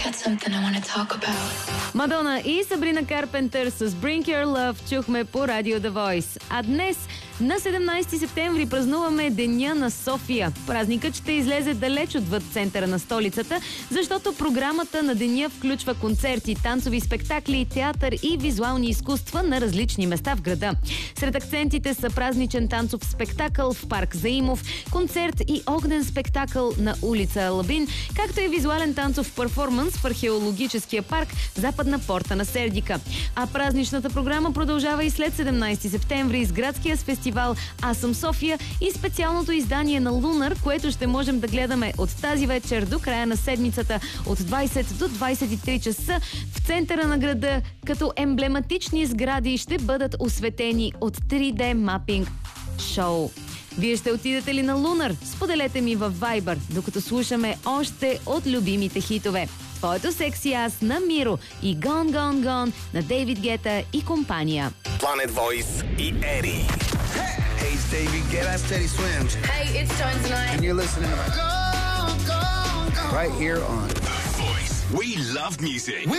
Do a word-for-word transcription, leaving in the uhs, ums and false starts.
got something I want to talk about. Мадона и Сабрина Карпентър с Bring Your Love чухме по радио The Voice. А днес, на седемнайсети септември, празнуваме Деня на София. Празникът ще излезе далеч отвъд центъра на столицата, защото програмата на деня включва концерти, танцови спектакли, театър и визуални изкуства на различни места в града. Сред акцентите са празничен танцов спектакъл в парк Заимов, концерт и огнен спектакъл на улица Алабин, както и визуален танцов перформанс в археологическия парк Западна порта на Сердика. А празничната програма продължава и след седемнайсети септември с градския фестивал Аз съм София и специалното издание на Лунар, което ще можем да гледаме от тази вечер до края на седмицата от двайсет до двайсет и три часа в центъра на града, като емблематични сгради ще бъдат осветени от три Д мапинг шоу. Вие ще отидете ли на Лунар? Споделете ми във Viber, докато слушаме още от любимите хитове. Твоето секси аз на Миро и Gone Gone Gone на Дейвид Гета и компания. Planet Voice и Ери. Hey, it's David Guetta, that's Teddy Swims. Hey, it's Tones Tonight. And you're listening to Go, Go, Go. Right here on The Voice. We love music. We